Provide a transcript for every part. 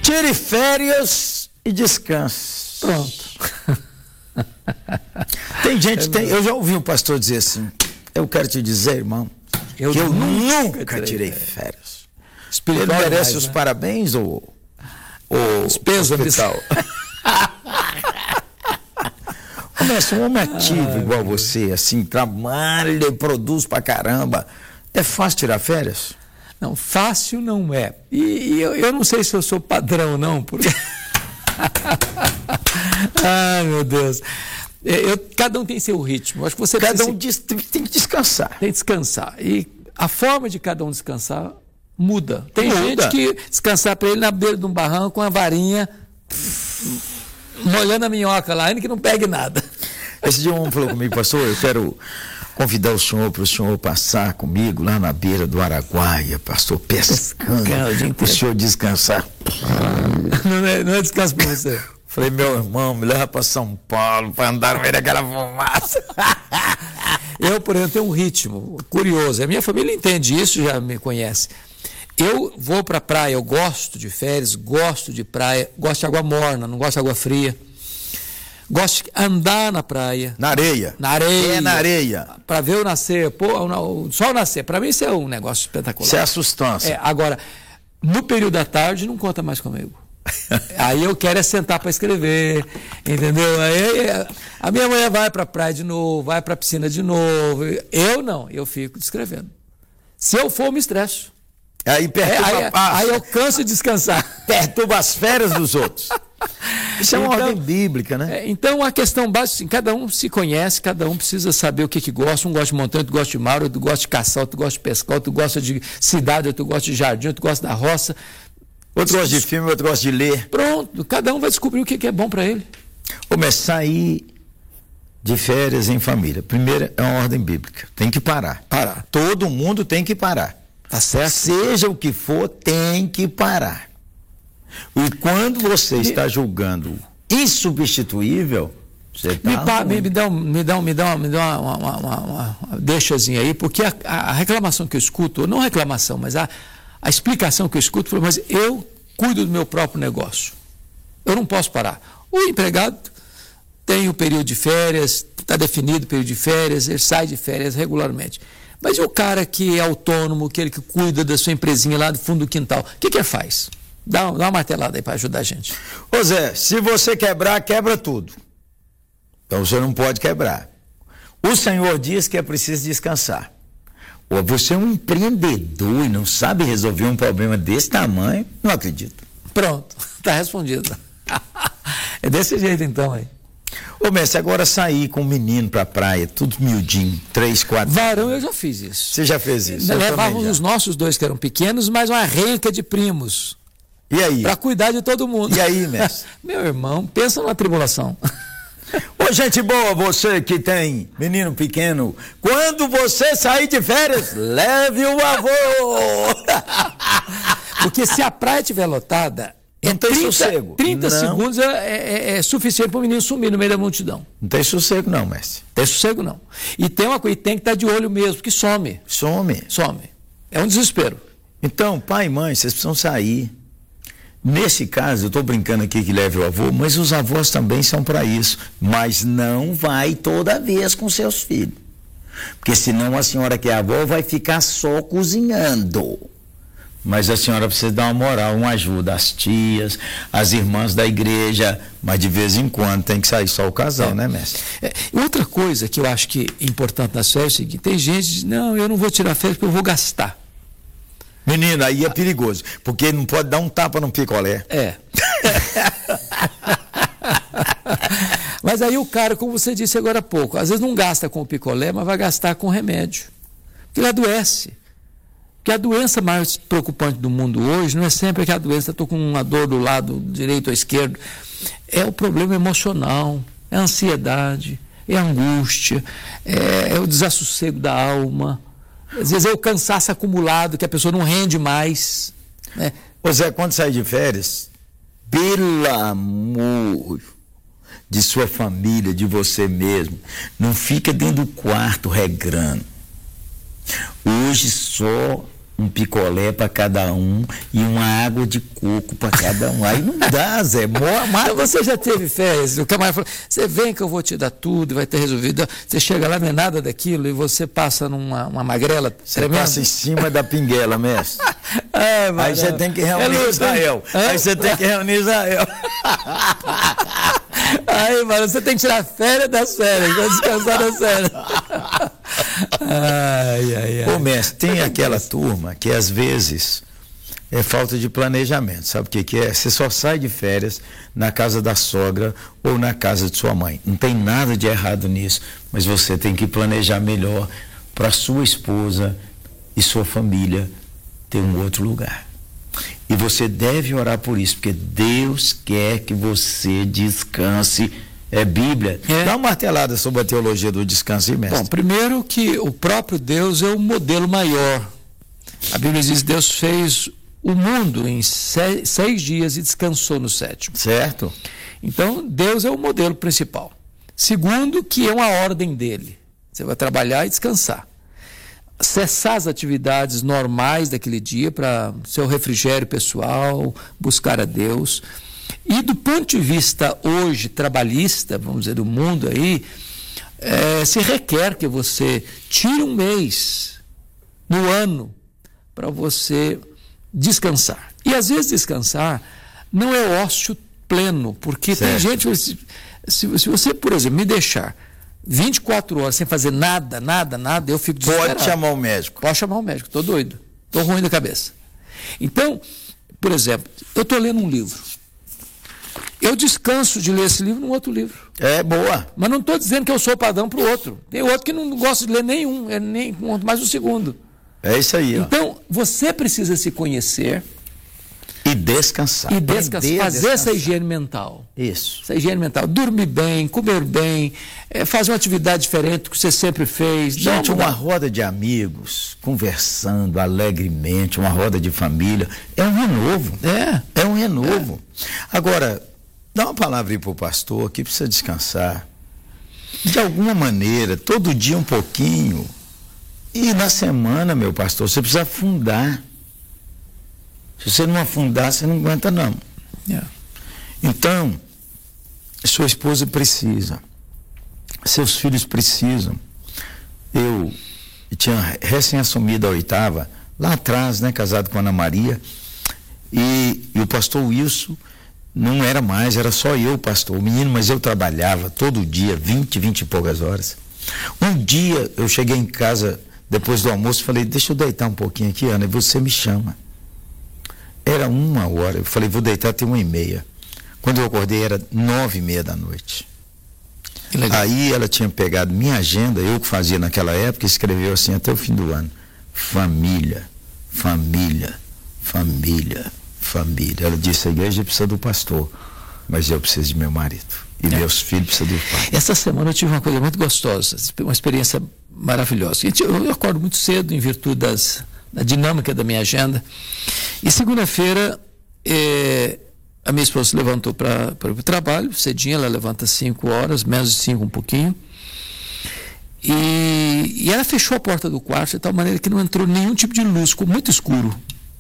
Tire férias e descanse. Pronto. Tem gente, eu já ouvi um pastor dizer assim, eu quero te dizer, irmão, que eu nunca tirei férias. Ele merece os parabéns ou os pêsames. Começa um homem ativo igual você, assim, trabalha e produz pra caramba. É fácil tirar férias? Não, fácil não é. E eu não sei se eu sou padrão, não, porque... Ai, meu Deus. Cada um tem seu ritmo. Acho que você cada um tem que descansar. Tem que descansar. E a forma de cada um descansar muda. Tem gente que descansar para ele na beira de um barranco com a varinha, molhando a minhoca lá, ainda que não pegue nada. Esse dia um homem falou comigo, pastor, eu quero convidar o senhor para o senhor passar comigo lá na beira do Araguaia, pastor, pescando, para o senhor descansar. Não é descanso para você. Falei, meu irmão, me leva para São Paulo para andar no meio daquela fumaça. Eu, por exemplo, tenho um ritmo curioso. A minha família entende isso, já me conhece. Eu vou para a praia, eu gosto de férias, gosto de praia, gosto de água morna, não gosto de água fria. Gosto de andar na praia. Na areia. Na areia. É na areia. Para ver o nascer. Pô, o sol nascer. Para mim isso é um negócio espetacular. Isso é a sustância. Agora, no período da tarde, não conta mais comigo. Aí eu quero sentar para escrever, entendeu? Aí a minha mulher vai para a praia de novo, vai para a piscina de novo. Eu não, eu fico escrevendo. Se eu for, eu me estresso. Aí eu canso de descansar. Perturba as férias dos outros. Isso é uma ordem bíblica, né? Então a questão básica, assim, cada um se conhece, cada um precisa saber o que gosta. Um gosta de montanha, outro gosta de mar, outro gosta de caçar, outro gosta de pescar, outro gosta de cidade, outro gosta de jardim, outro gosta da roça. Outro gosta de filme, outro gosta de ler. Pronto, cada um vai descobrir o que é bom para ele. Começar a ir de férias em família. Primeiro é uma ordem bíblica. Tem que parar. Parar. Todo mundo tem que parar. Tá certo? Seja o que for, tem que parar. E quando você está julgando insubstituível, você tá me dá uma deixazinha aí, porque a reclamação que eu escuto, não reclamação, mas a explicação que eu escuto foi, mas eu cuido do meu próprio negócio. Eu não posso parar. O empregado tem o período de férias, está definido o período de férias, ele sai de férias regularmente. Mas e o cara que é autônomo, aquele que cuida da sua empresinha lá do fundo do quintal, o que ele faz? Dá uma martelada aí para ajudar a gente. Ô Zé, se você quebrar, quebra tudo. Então você não pode quebrar. O Senhor diz que é preciso descansar. Ou você é um empreendedor e não sabe resolver um problema desse tamanho, não acredito. Pronto, está respondido. É desse jeito então aí. Ô mestre, agora sair com um menino pra praia, tudo miudinho, 3, 4... Varão eu já fiz isso. Você já fez isso? Levávamos os nossos dois que eram pequenos, mais uma renca de primos. E aí? Para cuidar de todo mundo. E aí, mestre? Meu irmão, pensa numa tribulação. Ô, gente boa, você que tem menino pequeno, quando você sair de férias, leve o avô. Porque se a praia estiver lotada, não tem sossego. 30 segundos é suficiente para o menino sumir no meio da multidão. Não tem sossego não, mestre. Tem sossego não. E tem uma coisa, tem que estar de olho mesmo, porque some. Some. É um desespero. Então, pai e mãe, vocês precisam sair. Nesse caso, eu estou brincando aqui que leve o avô, mas os avós também são para isso. Mas não vai toda vez com seus filhos. Porque senão a senhora que é avó vai ficar só cozinhando. Mas a senhora precisa dar uma moral, uma ajuda às tias, às irmãs da igreja, mas de vez em quando tem que sair só o casal, né, mestre? Outra coisa que eu acho que é importante nas férias é o seguinte, tem gente que diz, não, eu não vou tirar férias porque eu vou gastar. Menina, aí é perigoso, porque não pode dar um tapa no picolé. Mas aí o cara, como você disse agora há pouco, às vezes não gasta com o picolé, mas vai gastar com remédio. Porque ele adoece. Porque a doença mais preocupante do mundo hoje não é sempre que a doença, estou com uma dor do lado direito ou esquerdo. É o problema emocional, é a ansiedade, é a angústia, é o desassossego da alma. Às vezes é o cansaço acumulado, que a pessoa não rende mais. Né? Ô Zé, quando sair de férias, pelo amor de sua família, de você mesmo, não fica dentro do quarto regrando. Hoje só um picolé para cada um e uma água de coco para cada um. Aí não dá, Zé. Mas você já teve férias? O camarada falou, você vem que eu vou te dar tudo, vai ter resolvido. Você chega lá, não é nada daquilo, e você passa numa magrela tremenda. Você passa em cima da pinguela, mestre. Aí você tem que reunir Israel. Aí você tem que reunir Israel. Aí, mano, você tem que tirar férias das férias, vai descansar das férias. Ô, mestre, tem aquela turma que às vezes é falta de planejamento. Sabe o que é? Você só sai de férias na casa da sogra ou na casa de sua mãe. Não tem nada de errado nisso, mas você tem que planejar melhor para sua esposa e sua família ter um outro lugar. E você deve orar por isso, porque Deus quer que você descanse. É Bíblia. Dá uma martelada sobre a teologia do descanso, mestre. Bom, primeiro que o próprio Deus é o modelo maior. A Bíblia diz que Deus fez o mundo em 6 dias e descansou no 7º. Certo. Então, Deus é o modelo principal. Segundo, que é uma ordem dele. Você vai trabalhar e descansar. Cessar as atividades normais daquele dia para seu refrigério pessoal, buscar a Deus. E do ponto de vista hoje trabalhista, vamos dizer, do mundo aí, se requer que você tire um mês no ano para você descansar. E às vezes descansar não é ócio pleno, porque certo. Tem gente, se você, por exemplo, me deixar 24 horas sem fazer nada, eu fico desesperado. Pode chamar o médico. Pode chamar o médico, estou doido, estou ruim da cabeça. Então, por exemplo, eu estou lendo um livro. Eu descanso de ler esse livro num outro livro. É boa. Mas não estou dizendo que eu sou padrão para o outro. Tem outro que não gosta de ler nenhum, nem mais o segundo. É isso aí. Então, você precisa se conhecer. E descansar. Fazer essa higiene mental. Isso. Essa higiene mental. Dormir bem, comer bem, fazer uma atividade diferente do que você sempre fez. Gente, uma roda de amigos, conversando alegremente, uma roda de família, é um renovo. É um renovo. Agora, dá uma palavra aí para o pastor que precisa descansar. De alguma maneira, todo dia um pouquinho. E na semana, meu pastor, você precisa afundar. Se você não afundar, você não aguenta, não. Então, sua esposa precisa, seus filhos precisam. Eu tinha recém-assumido a 8ª, lá atrás, né, casado com a Ana Maria, e o pastor Wilson não era mais, era só eu, pastor, o menino, mas eu trabalhava todo dia, 20 e poucas horas. Um dia eu cheguei em casa, depois do almoço, falei, deixa eu deitar um pouquinho aqui, Ana, e você me chama. Era 1h, eu falei, vou deitar até 1h30. Quando eu acordei era 9h30 da noite. Aí ela tinha pegado minha agenda, eu que fazia naquela época, escreveu assim até o fim do ano: família, família, família, família. Ela disse, a igreja precisa do pastor, mas eu preciso de meu marido. E meus filhos precisam do pai. Essa semana eu tive uma coisa muito gostosa, uma experiência maravilhosa. Eu acordo muito cedo em virtude da dinâmica da minha agenda. E segunda-feira, a minha esposa se levantou para ir para o trabalho, cedinho, ela levanta 5 horas, menos de 5 um pouquinho. E ela fechou a porta do quarto de tal maneira que não entrou nenhum tipo de luz, ficou muito escuro.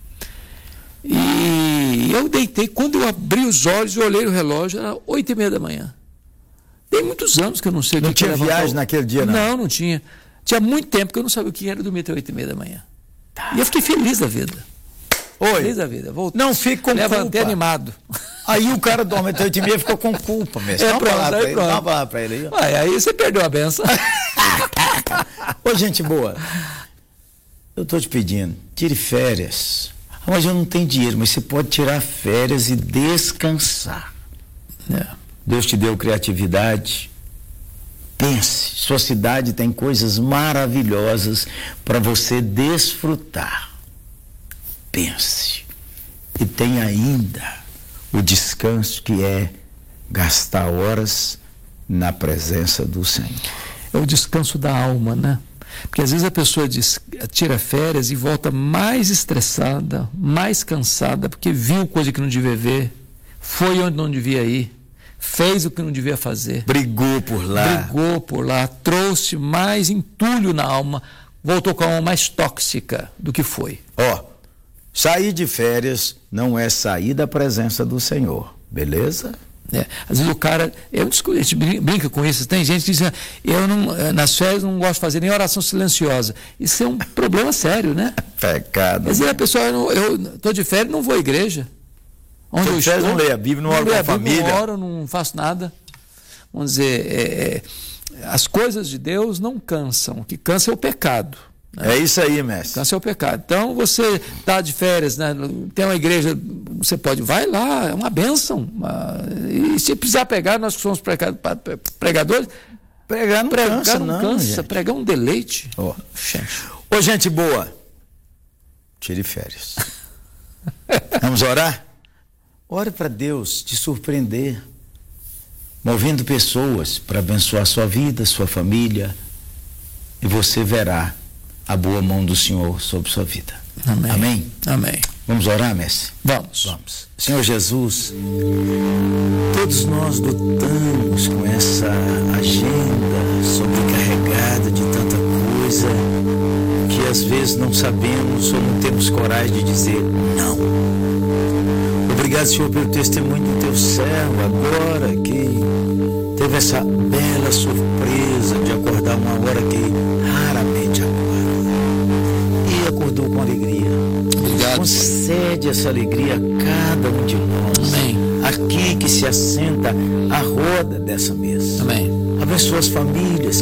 E eu deitei, quando eu abri os olhos e olhei o relógio, era 8h30 da manhã. Tem muitos anos que eu não sei o que Não tinha viagem naquele dia, não? Não tinha. Tinha muito tempo que eu não sabia o que era dormir até 8h30 da manhã. E eu fiquei feliz da vida. Feliz da vida. Voltei. Não fique com Levantei culpa. animado. Aí o cara dorme até 8h30 e ficou com culpa mesmo. Dá uma palavra pra ele aí. Aí você perdeu a benção. Ô, gente boa, eu tô te pedindo, tire férias. Mas eu não tenho dinheiro, mas você pode tirar férias e descansar. Deus te deu criatividade. Pense, sua cidade tem coisas maravilhosas para você desfrutar. Pense. E tem ainda o descanso, que é gastar horas na presença do Senhor. É o descanso da alma, né? Porque às vezes a pessoa tira férias e volta mais estressada, mais cansada, porque viu coisa que não devia ver, foi onde não devia ir, fez o que não devia fazer. Brigou por lá, trouxe mais entulho na alma, voltou com a alma mais tóxica do que foi. Sair de férias não é sair da presença do Senhor, beleza? Às vezes o cara, a gente brinca com isso, tem gente que diz, nas férias não gosto de fazer nem oração silenciosa. Isso é um problema sério, né? Pecado. Quer dizer, a pessoa, eu estou de férias, não vou à igreja. Onde eu estou, não leio a Bíblia, não oro com a família. Não oro, não faço nada. Vamos dizer, as coisas de Deus não cansam, o que cansa é o pecado. É isso aí, mestre. Cansa é o pecado. Então, você está de férias, né? Tem uma igreja, você pode, vai lá, é uma bênção. E se precisar pregar, nós que somos pregadores, pregar não cansa. Pregar um deleite. Gente boa, tire férias. Vamos orar? Ore para Deus te surpreender, movendo pessoas para abençoar sua vida, sua família, e você verá a boa mão do Senhor sobre sua vida. Amém. Amém? Amém. Vamos orar, mestre? Vamos. Senhor Jesus, todos nós lutamos com essa agenda sobrecarregada de tanta coisa que às vezes não sabemos ou não temos coragem de dizer não. Obrigado, Senhor, pelo testemunho do teu servo agora que teve essa bela surpresa de acordar uma hora que raramente acorda. E acordou com alegria. Obrigado. Concede essa alegria a cada um de nós. Amém. Aqui que se assenta a roda dessa mesa. Amém. Abençoa as famílias